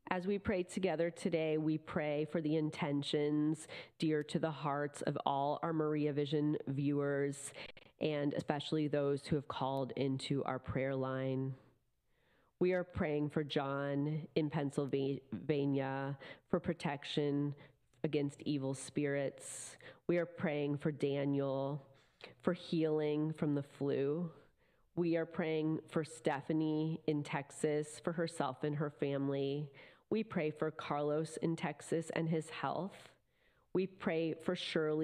As we pray together today, we pray for the intentions dear to the hearts of all our Maria Vision viewers, and especially those who have called into our prayer line. We are praying for John in Pennsylvania for protection against evil spirits. We are praying for Daniel for healing from the flu. We are praying for Stephanie in Texas for herself and her family. We pray for Carlos in Texas and his health. We pray for Shirley